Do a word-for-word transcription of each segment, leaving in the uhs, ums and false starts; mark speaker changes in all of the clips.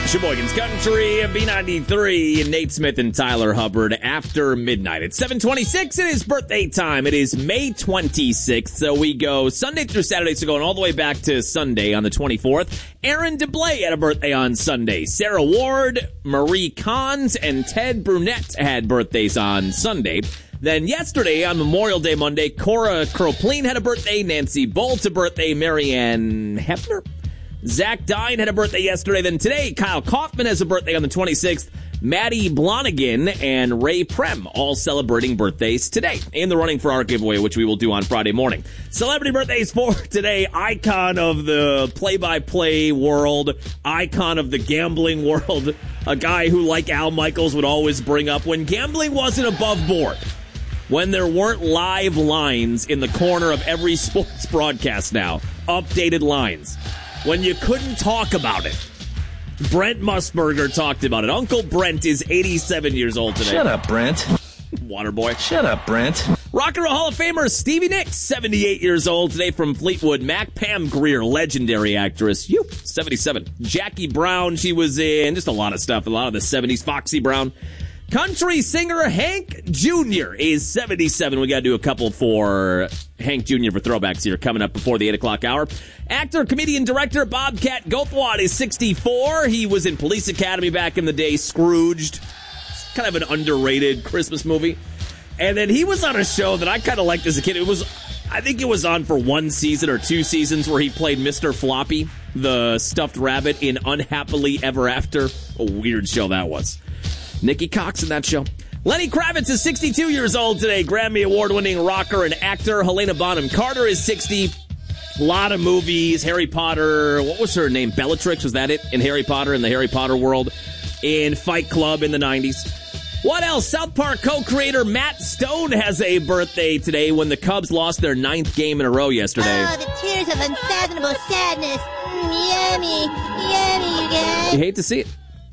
Speaker 1: Sheboygan's Country, B ninety-three, Nate Smith and Tyler Hubbard after midnight. It's seven twenty-six. It is birthday time. It is May twenty-sixth. So we go Sunday through Saturday. So going all the way back to Sunday on the twenty-fourth. Aaron DeBlay had a birthday on Sunday. Sarah Ward, Marie Cons, and Ted Brunette had birthdays on Sunday. Then yesterday, on Memorial Day Monday, Cora Cropleen had a birthday. Nancy Bolt a birthday. Marianne Hefner. Zach Dine had a birthday yesterday. Then today, Kyle Kaufman has a birthday on the twenty-sixth. Maddie Blonigan and Ray Prem all celebrating birthdays today in the running for our giveaway, which we will do on Friday morning. Celebrity birthdays for today. Icon of the play-by-play world. Icon of the gambling world. A guy who, like Al Michaels, would always bring up when gambling wasn't above board. When there weren't live lines in the corner of every sports broadcast now. Updated lines. When you couldn't talk about it. Brent Musburger talked about it. Uncle Brent is eighty-seven years old today.
Speaker 2: Shut up, Brent.
Speaker 1: Waterboy.
Speaker 2: Shut up, Brent.
Speaker 1: Rock and Roll Hall of Famer Stevie Nicks, seventy-eight years old today from Fleetwood Mac. Pam Grier, legendary actress, you seventy-seven. Jackie Brown, she was in just a lot of stuff, a lot of the seventies. Foxy Brown. Country singer Hank Junior is seventy-seven. We got to do a couple for Hank Junior for throwbacks here coming up before the eight o'clock hour. Actor, comedian, director Bobcat Goldthwait is sixty-four. He was in Police Academy back in the day. Scrooged. It's kind of an underrated Christmas movie. And then he was on a show that I kind of liked as a kid. It was, I think it was on for one season or two seasons where he played Mister Floppy, the stuffed rabbit in Unhappily Ever After. A weird show that was. Nikki Cox in that show. Lenny Kravitz is sixty-two years old today. Grammy Award-winning rocker and actor. Helena Bonham Carter is sixty. A lot of movies. Harry Potter. What was her name? Bellatrix, was that it? In Harry Potter, in the Harry Potter world. In Fight Club in the nineties. What else? South Park co-creator Matt Stone has a birthday today when the Cubs lost their ninth game in a row yesterday.
Speaker 3: Oh, the tears of unfathomable sadness. Mm, yummy. Yummy, you guys.
Speaker 1: You hate to see it.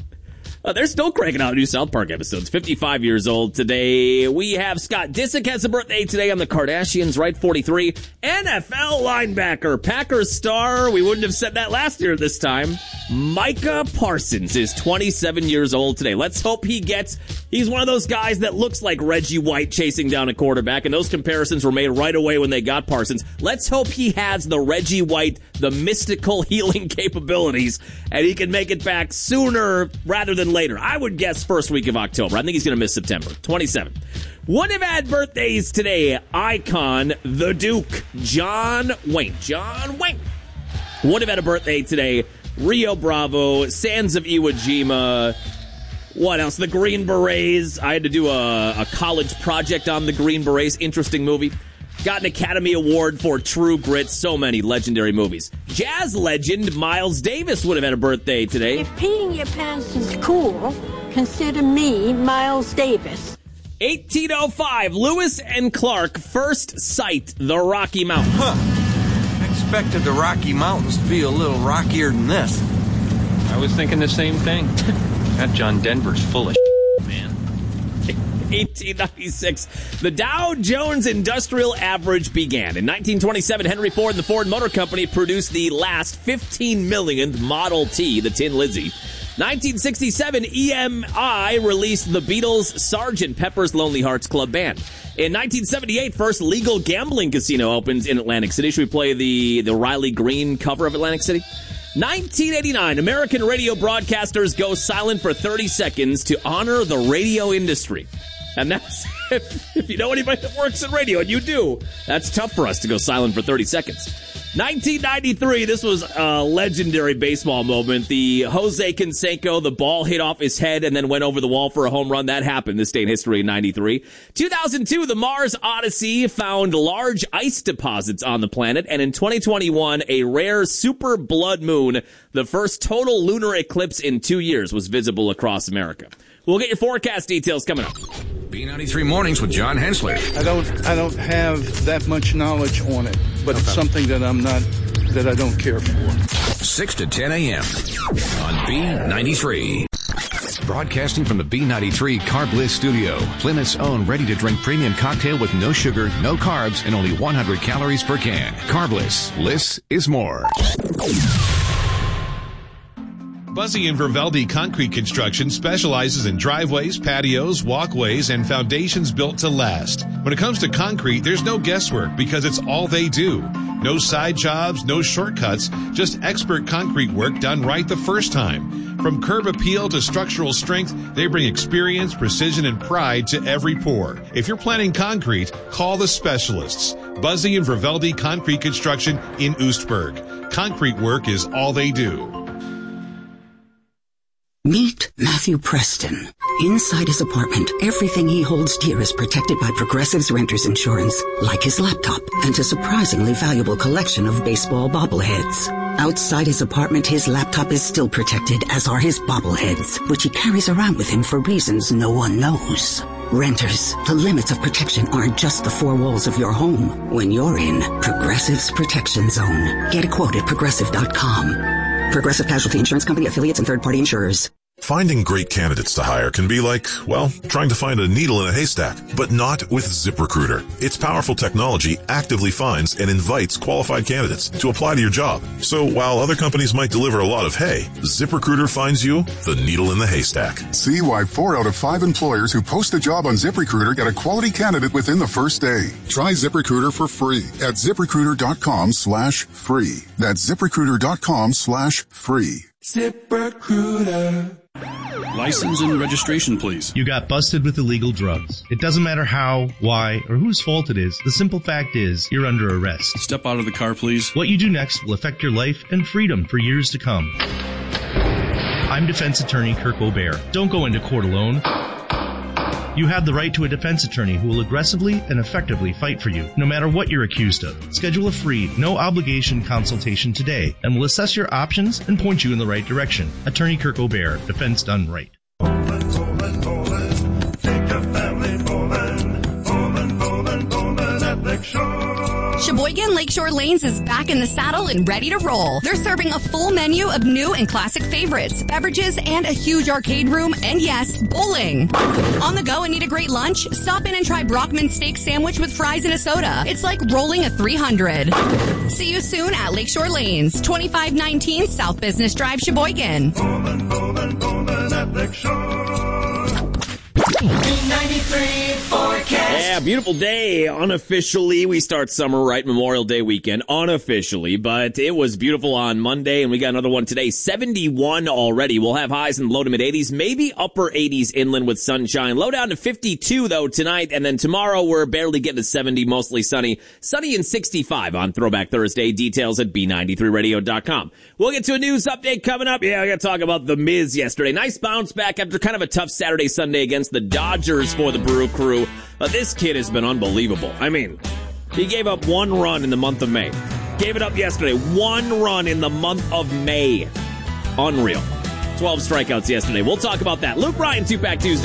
Speaker 1: Uh, they're still cranking out new South Park episodes. fifty-five years old today. We have Scott Disick has a birthday today on the Kardashians, right? forty-three. N F L linebacker, Packers star. We wouldn't have said that last year this time. Micah Parsons is twenty-seven years old today. Let's hope he gets... He's one of those guys that looks like Reggie White chasing down a quarterback, and those comparisons were made right away when they got Parsons. Let's hope he has the Reggie White, the mystical healing capabilities, and he can make it back sooner rather than later. I would guess first week of October. I think he's going to miss September. twenty-seven. Would have had birthdays today. Icon, the Duke, John Wayne. John Wayne. Would have had a birthday today. Rio Bravo, Sands of Iwo Jima. What else? The Green Berets. I had to do a, a college project on the Green Berets. Interesting movie. Got an Academy Award for True Grit. So many legendary movies. Jazz legend Miles Davis would have had a birthday today.
Speaker 4: If peeing your pants is cool, consider me Miles Davis.
Speaker 1: eighteen oh five, Lewis and Clark first sight the Rocky Mountains.
Speaker 5: Huh. I expected the Rocky Mountains to be a little rockier than this.
Speaker 2: I was thinking the same thing. That John Denver's full of shit, man.
Speaker 1: eighteen ninety-six, the Dow Jones Industrial Average began. In nineteen twenty-seven, Henry Ford and the Ford Motor Company produced the last fifteen millionth Model T, the Tin Lizzy. nineteen sixty-seven, E M I released the Beatles' Sergeant Pepper's Lonely Hearts Club Band. In nineteen seventy-eight, first legal gambling casino opens in Atlantic City. Should we play the, the Riley Green cover of Atlantic City? nineteen eighty-nine, American radio broadcasters go silent for thirty seconds to honor the radio industry. And that's, if, if you know anybody that works in radio, and you do, that's tough for us to go silent for thirty seconds. nineteen ninety-three, this was a legendary baseball moment. The Jose Canseco, the ball hit off his head and then went over the wall for a home run. That happened this day in history in ninety-three. two thousand two, the Mars Odyssey found large ice deposits on the planet. And in twenty twenty-one, a rare super blood moon, the first total lunar eclipse in two years, was visible across America. We'll get your forecast details coming up.
Speaker 6: B ninety-three Mornings with John Hensler.
Speaker 7: I don't I don't have that much knowledge on it, but okay. It's something that I'm not, that I don't care for.
Speaker 6: six to ten a.m. on B ninety-three. Broadcasting from the B ninety-three Carb Bliss studio, Plymouth's own ready-to-drink premium cocktail with no sugar, no carbs, and only one hundred calories per can. Carb Bliss. Bliss is more.
Speaker 8: Buzzy and Verveldi Concrete Construction specializes in driveways, patios, walkways, and foundations built to last. When it comes to concrete, there's no guesswork because it's all they do. No side jobs, no shortcuts, just expert concrete work done right the first time. From curb appeal to structural strength, they bring experience, precision, and pride to every pour. If you're planning concrete, call the specialists. Buzzy and Verveldi Concrete Construction in Oostburg. Concrete work is all they do.
Speaker 9: Meet Matthew Preston. Inside his apartment, everything he holds dear is protected by Progressive's Renter's Insurance, like his laptop and a surprisingly valuable collection of baseball bobbleheads. Outside his apartment, his laptop is still protected, as are his bobbleheads, which he carries around with him for reasons no one knows. Renters, the limits of protection aren't just the four walls of your home. When you're in Progressive's Protection Zone, get a quote at progressive dot com. Progressive Casualty Insurance Company, affiliates, and third-party insurers.
Speaker 10: Finding great candidates to hire can be like, well, trying to find a needle in a haystack, but not with ZipRecruiter. Its powerful technology actively finds and invites qualified candidates to apply to your job. So while other companies might deliver a lot of hay, ZipRecruiter finds you the needle in the haystack.
Speaker 11: See why four out of five employers who post a job on ZipRecruiter get a quality candidate within the first day. Try ZipRecruiter for free at ZipRecruiter.com slash free. That's ZipRecruiter.com slash free.
Speaker 12: ZipRecruiter.
Speaker 13: License and registration, please.
Speaker 14: You got busted with illegal drugs. It doesn't matter how, why, or whose fault it is. The simple fact is, you're under arrest.
Speaker 13: Step out of the car, please.
Speaker 14: What you do next will affect your life and freedom for years to come. I'm defense attorney Kirk O'Bear. Don't go into court alone. You have the right to a defense attorney who will aggressively and effectively fight for you, no matter what you're accused of. Schedule a free, no-obligation consultation today, and we'll assess your options and point you in the right direction. Attorney Kirk O'Bear, defense done right.
Speaker 12: Poland, Poland, Poland. Take your family Poland. Poland, Poland, Poland at Lakeshore.
Speaker 15: Sheboygan Lakeshore Lanes is back in the saddle and ready to roll. They're serving a full menu of new and classic favorites, beverages, and a huge arcade room, and yes, bowling. On the go and need a great lunch? Stop in and try Brockman's steak sandwich with fries and a soda. It's like rolling a three hundred. See you soon at Lakeshore Lanes, twenty-five nineteen South Business Drive, Sheboygan.
Speaker 12: Poland, Poland, Poland at Lakeshore. B ninety-three forecast.
Speaker 1: Yeah, beautiful day. Unofficially, we start summer right Memorial Day weekend. Unofficially, but it was beautiful on Monday, and we got another one today. seventy-one already. We'll have highs in the low to mid eighties, maybe upper eighties inland with sunshine. Low down to fifty-two, though, tonight, and then tomorrow we're barely getting to seventy, mostly sunny. Sunny and sixty-five on Throwback Thursday. Details at B ninety-three radio dot com. We'll get to a news update coming up. Yeah, I got to talk about The Miz yesterday. Nice bounce back after kind of a tough Saturday, Sunday against the Dodgers for the Brew Crew. Uh, this kid has been unbelievable. I mean, he gave up one run in the month of May. Gave it up yesterday. One run in the month of May. Unreal. twelve strikeouts yesterday. We'll talk about that. Luke Ryan, Two-Pack Tuesday.